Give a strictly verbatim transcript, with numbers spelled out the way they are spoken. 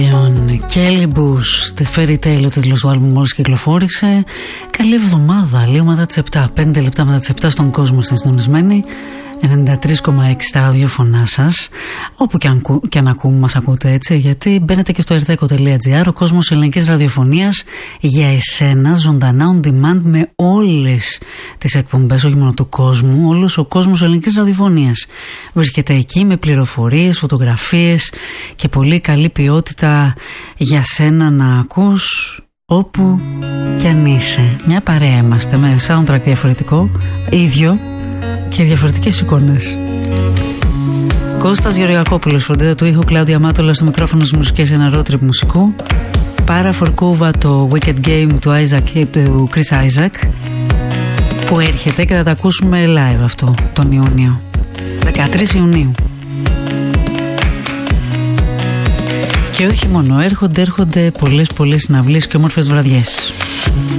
Kelly Bush, The Fairy Tale, ο τίτλος του άλμπουμ μόλις κυκλοφόρησε. Καλή εβδομάδα, λίγο μετά τις επτά, πέντε λεπτά μετά τις επτά στον κόσμο στην συντονισμένη ενενήντα τρία κόμμα έξι στα ραδιοφωνά σας, όπου και αν, και αν ακούμε, μας ακούτε, έτσι, γιατί μπαίνετε και στο ερθέκο τελεία τζι άρ, ο κόσμος ελληνικής ραδιοφωνίας για εσένα, ζωντανά on demand, με όλες τις εκπομπές, όχι μόνο του κόσμου, όλος ο κόσμος ελληνικής ραδιοφωνίας βρίσκεται εκεί με πληροφορίες, φωτογραφίες και πολύ καλή ποιότητα για σένα να ακούς όπου κι αν είσαι. Μια παρέα είμαστε με soundtrack διαφορετικό, ίδιο και διαφορετικές εικόνες. Κώστας Γεωργακόπουλος, φροντίδα του ήχου, Κλάουδια Μάτολα στο μικρόφωνο στις μουσικές, ένα road trip μουσικού. Πάρα Φορκούβα, το Wicked Game του, Isaac, του Chris Isaac, που έρχεται και θα τα ακούσουμε live αυτό τον Ιούνιο, δεκατρείς Ιουνίου. Και όχι μόνο, έρχονται, έρχονται πολλές πολλές συναυλίες και όμορφες βραδιές.